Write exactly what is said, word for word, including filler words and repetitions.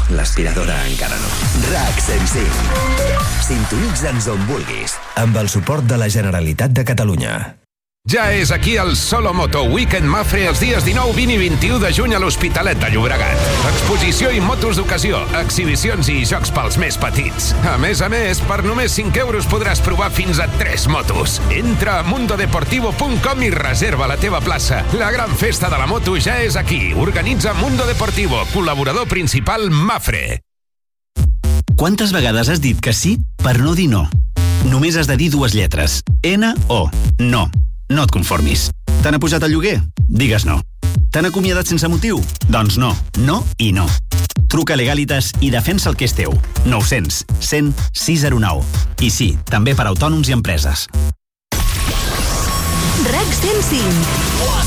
l'aspiradora encara no. RAC cent cinc. Sintonitza'ns on vulguis. Amb el suport de la Generalitat de Catalunya. Ja és aquí el Solo Moto Weekend Mapfre els dies dinou, vint i vint-i-u de juny a l'Hospitalet de Llobregat. Exposició i motos d'ocasió, exhibicions i jocs pels més petits. A més a més, per només cinc euros podràs provar fins a tres motos. Entra a mundo deportivo punt com i reserva la teva plaça. La gran festa de la moto ja és aquí. Organitza Mundo Deportivo, col·laborador principal Mapfre. Quantes vegades has dit que sí per no dir no? Només has de dir dues lletres. N O. No. No et conformis. T'han apujat el lloguer? Digues no. T'han acomiadat sense motiu? Doncs no. No i no. Truca a Legalitas i defensa el que és teu. nou cents cent sis zero nou. I sí, també per autònoms i empreses. RAC cent cinc.